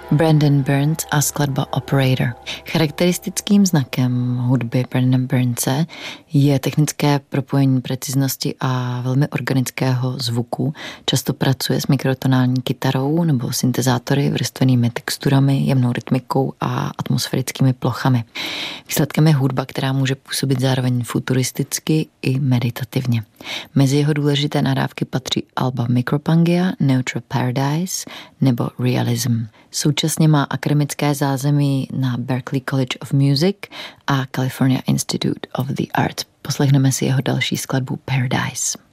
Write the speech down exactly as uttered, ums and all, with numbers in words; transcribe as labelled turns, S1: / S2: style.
S1: Brandon Burns a skladba Operator. Charakteristickým znakem hudby Brandona Burnse je technické propojení preciznosti a velmi organického zvuku. Často pracuje s mikrotonální kytarou nebo syntezátory, vrstvenými texturami, jemnou rytmikou a atmosférickými plochami. Výsledkem je hudba, která může působit zároveň futuristicky i meditativně. Mezi jeho důležité nahrávky patří alba Micropangia, Neutral Paradise nebo Realism. Současně má akademické zázemí na Berklee College of Music a California Institute of the Arts. Poslechneme si jeho další skladbu Paradise.